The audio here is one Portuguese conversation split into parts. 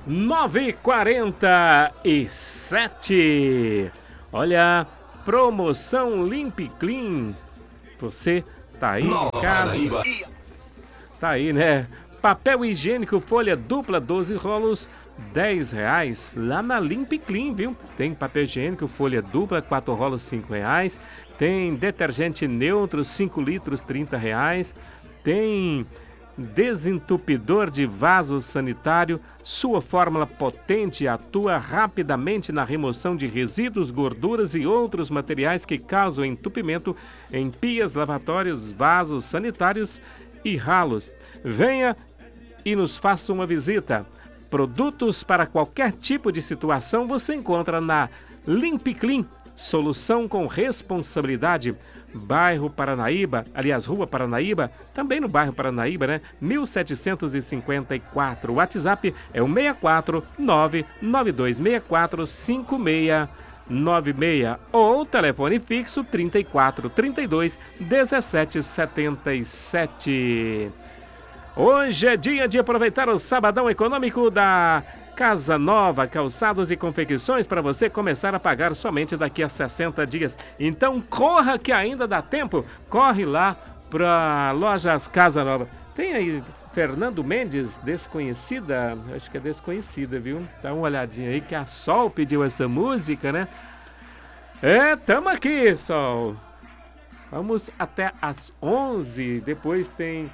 9h47. Olha, promoção Limp Clean. Você tá aí em casa. Tá aí, né? Papel higiênico folha dupla 12 rolos, R$10 lá na Limp Clean, viu? Tem papel higiênico folha dupla 4 rolos, R$5. Tem detergente neutro 5 litros, R$30. Tem desentupidor de vaso sanitário. Sua fórmula potente atua rapidamente na remoção de resíduos, gorduras e outros materiais que causam entupimento em pias, lavatórios, vasos sanitários e ralos. Venha e nos faça uma visita. Produtos para qualquer tipo de situação você encontra na Limp Clean, solução com responsabilidade. Bairro Paranaíba, aliás, Rua Paranaíba, também no bairro Paranaíba, né? 1754. O WhatsApp é o 64992645696 ou telefone fixo 3432-1777. Hoje é dia de aproveitar o sabadão econômico da Casa Nova, calçados e confecções para você começar a pagar somente daqui a 60 dias. Então corra que ainda dá tempo. Corre lá para Lojas Casa Nova. Tem aí Fernando Mendes, Desconhecida. Acho que é Desconhecida, viu? Dá uma olhadinha aí que a Sol pediu essa música, né? Tamo aqui, Sol. Vamos até às 11. Depois tem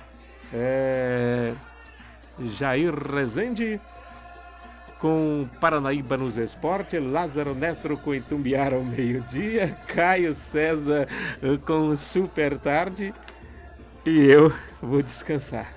Jair Rezende com Paranaíba nos Esportes, Lázaro Neto com Itumbiara ao meio-dia, Caio César com Super Tarde e eu vou descansar.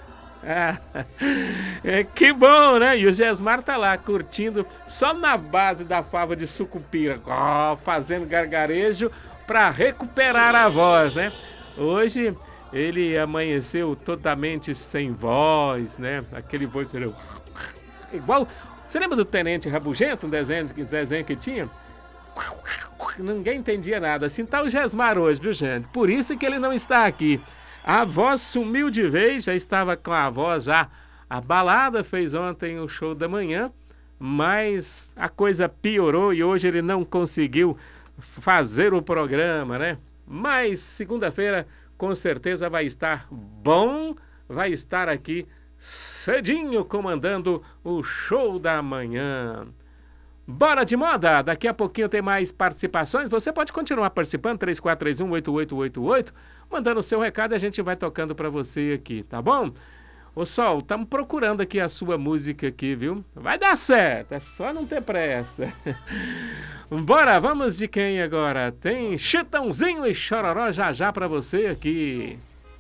Que bom, né? E o Gesmar tá lá curtindo só na base da fava de sucupira, fazendo gargarejo para recuperar a voz, né? Hoje ele amanheceu totalmente sem voz, né? Aquele voz igual. Você lembra do Tenente Rabugento, um desenho que tinha? Ninguém entendia nada. Assim tá o Gesmar hoje, viu, gente? Por isso que ele não está aqui. A voz sumiu de vez, já estava com a voz já abalada, fez ontem o show da manhã, mas a coisa piorou e hoje ele não conseguiu fazer o programa, né? Mas segunda-feira com certeza vai estar bom, vai estar aqui cedinho comandando o show da manhã. Bora de moda, daqui a pouquinho tem mais participações, você pode continuar participando, 3431-8888, mandando o seu recado e a gente vai tocando para você aqui, tá bom? Ô Sol, estamos procurando aqui a sua música aqui, viu? Vai dar certo, é só não ter pressa. Bora, vamos de quem agora? Tem Chitãozinho e Chororó já para você aqui.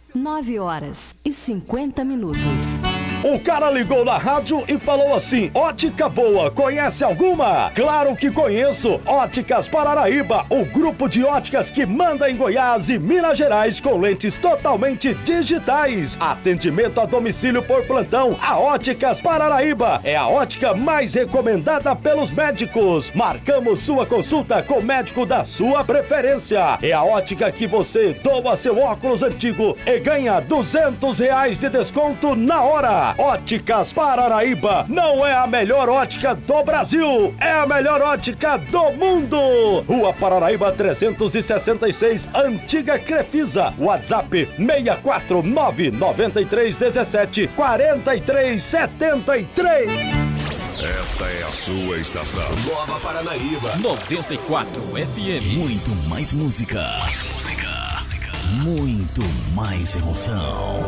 9h50. O cara ligou na rádio e falou assim: ótica boa, conhece alguma? Claro que conheço, Óticas Paranaíba, o grupo de óticas que manda em Goiás e Minas Gerais com lentes totalmente digitais. Atendimento a domicílio por plantão. A Óticas Paranaíba é a ótica mais recomendada pelos médicos. Marcamos sua consulta com o médico da sua preferência. É a ótica que você doa seu óculos antigo e ganha R$200 de desconto na hora. Óticas Paranaíba não é a melhor ótica do Brasil, é a melhor ótica do mundo. Rua Paranaíba 366, Antiga Crefisa. WhatsApp 64993174373. Esta é a sua estação. Nova Paranaíba 94 FM. Muito mais música. Muito mais emoção.